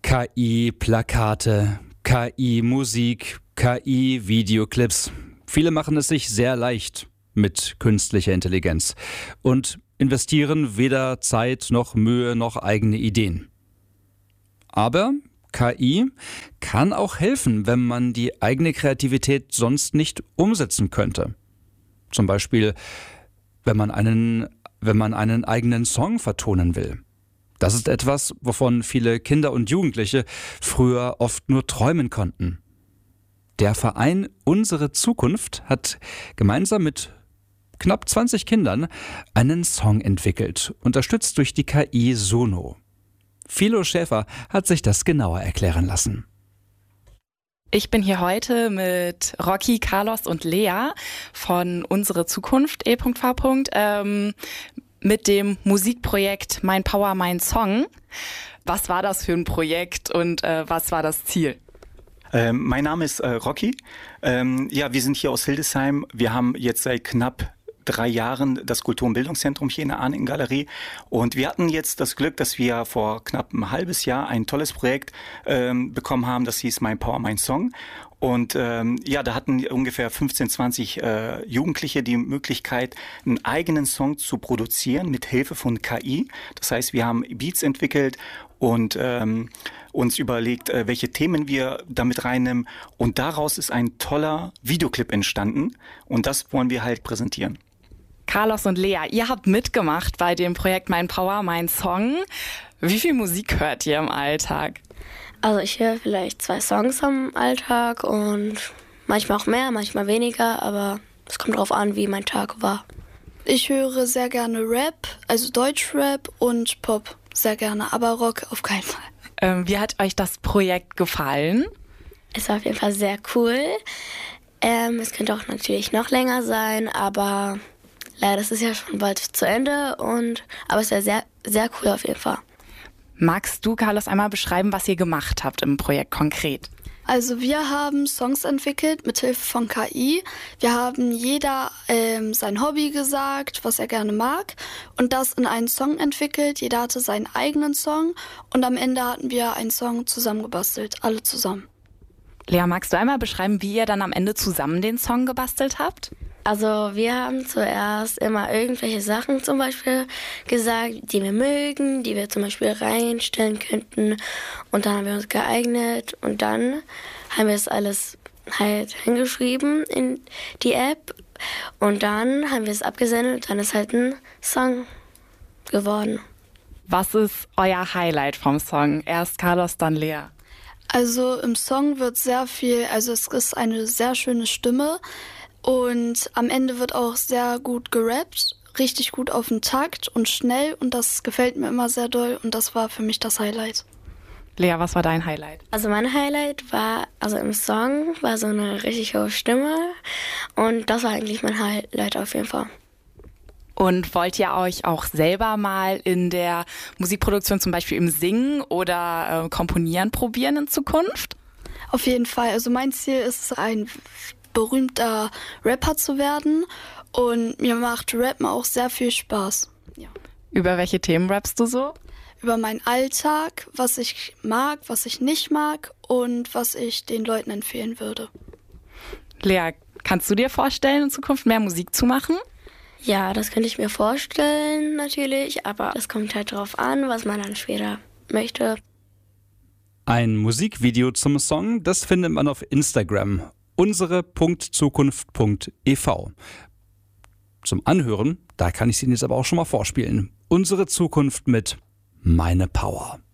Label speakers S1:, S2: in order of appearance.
S1: KI-Plakate, KI-Musik, KI-Videoclips. Viele machen es sich sehr leicht mit künstlicher Intelligenz und investieren weder Zeit noch Mühe noch eigene Ideen. Aber KI kann auch helfen, wenn man die eigene Kreativität sonst nicht umsetzen könnte. Zum Beispiel, wenn man einen eigenen Song vertonen will. Das ist etwas, wovon viele Kinder und Jugendliche früher oft nur träumen konnten. Der Verein Unsere Zukunft hat gemeinsam mit knapp 20 Kindern einen Song entwickelt, unterstützt durch die KI Suno. Philo Schäfer hat sich das genauer erklären lassen.
S2: Ich bin hier heute mit Rocky, Carlos und Lea von Unsere Zukunft, E.V. Mit dem Musikprojekt Mein Power, Mein Song. Was war das für ein Projekt und was war das Ziel?
S3: Mein Name ist Rocky. Wir sind hier aus Hildesheim. Wir haben jetzt seit knapp 3 Jahren das Kultur- und Bildungszentrum hier in der Arning-Galerie. Und wir hatten jetzt das Glück, dass wir vor knapp ein halbes Jahr ein tolles Projekt bekommen haben. Das hieß Mein Power, Mein Song. Und da hatten ungefähr 15, 20 Jugendliche die Möglichkeit, einen eigenen Song zu produzieren mit Hilfe von KI. Das heißt, wir haben Beats entwickelt und uns überlegt, welche Themen wir damit reinnehmen. Und daraus ist ein toller Videoclip entstanden. Und das wollen wir halt präsentieren.
S2: Carlos und Lea, ihr habt mitgemacht bei dem Projekt Mein Power, Mein Song. Wie viel Musik hört ihr im Alltag?
S4: Also ich höre vielleicht 2 Songs am Alltag und manchmal auch mehr, manchmal weniger, aber es kommt darauf an, wie mein Tag war.
S5: Ich höre sehr gerne Rap, also Deutschrap und Pop sehr gerne, aber Rock auf keinen Fall.
S2: Wie hat euch das Projekt gefallen?
S4: Es war auf jeden Fall sehr cool. Es könnte auch natürlich noch länger sein, aber leider ist es ja schon bald zu Ende. Aber es war sehr, sehr cool auf jeden Fall.
S2: Magst du, Carlos, einmal beschreiben, was ihr gemacht habt im Projekt konkret?
S5: Also wir haben Songs entwickelt mit Hilfe von KI. Wir haben jeder sein Hobby gesagt, was er gerne mag und das in einen Song entwickelt. Jeder hatte seinen eigenen Song und am Ende hatten wir einen Song zusammengebastelt, alle zusammen.
S2: Lea, magst du einmal beschreiben, wie ihr dann am Ende zusammen den Song gebastelt habt?
S4: Also wir haben zuerst immer irgendwelche Sachen zum Beispiel gesagt, die wir mögen, die wir zum Beispiel reinstellen könnten. Und dann haben wir uns geeignet und dann haben wir es alles halt hingeschrieben in die App. Und dann haben wir es abgesendet und dann ist halt ein Song geworden.
S2: Was ist euer Highlight vom Song? Erst Carlos, dann Lea.
S5: Also im Song wird sehr viel, also es ist eine sehr schöne Stimme. Und am Ende wird auch sehr gut gerappt, richtig gut auf den Takt und schnell und das gefällt mir immer sehr doll und das war für mich das Highlight.
S2: Lea, was war dein Highlight?
S4: Also mein Highlight war, im Song war so eine richtig hohe Stimme und das war eigentlich mein Highlight auf jeden Fall.
S2: Und wollt ihr euch auch selber mal in der Musikproduktion, zum Beispiel im Singen oder Komponieren probieren in Zukunft?
S5: Auf jeden Fall, also mein Ziel ist es, ein berühmter Rapper zu werden und mir macht Rappen auch sehr viel Spaß. Ja.
S2: Über welche Themen rappst du so?
S5: Über meinen Alltag, was ich mag, was ich nicht mag und was ich den Leuten empfehlen würde.
S2: Lea, kannst du dir vorstellen, in Zukunft mehr Musik zu machen?
S4: Ja, das könnte ich mir vorstellen natürlich, aber es kommt halt drauf an, was man dann später möchte.
S1: Ein Musikvideo zum Song, das findet man auf Instagram. unsere.zukunft.ev. Zum Anhören, da kann ich es Ihnen jetzt aber auch schon mal vorspielen. Unsere Zukunft mit Meine Power.